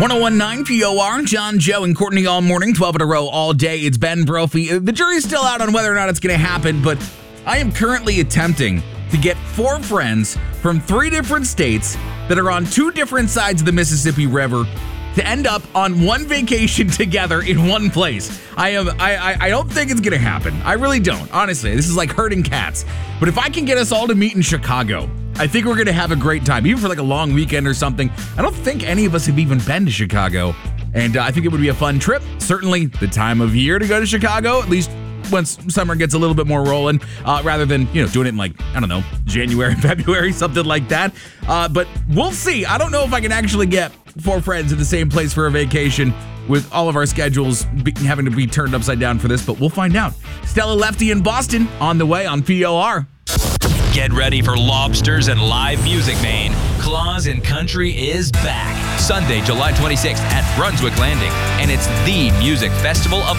1019 POR, John, Joe, and Courtney all morning, 12 in a row all day. It's Ben Brophy. The jury's still out on whether or not it's going to happen, but I am currently attempting to get 4 friends from 3 different states that are on 2 different sides of the Mississippi River to end up on one vacation together in one place. I don't think it's going to happen. I really don't. Honestly, this is like herding cats. But if I can get us all to meet in Chicago, I think we're going to have a great time, even for like a long weekend or something. I don't think any of us have even been to Chicago, and I think it would be a fun trip. Certainly the time of year to go to Chicago, at least once summer gets a little bit more rolling, rather than, doing it in like, I don't know, January, February, something like that. But we'll see. I don't know if I can actually get 4 friends in the same place for a vacation with all of our schedules having to be turned upside down for this, but we'll find out. Stella Lefty in Boston on the way on POR. Get ready for lobsters and live music, Maine. Claus and Country is back. Sunday, July 26th at Brunswick Landing. And it's the music festival of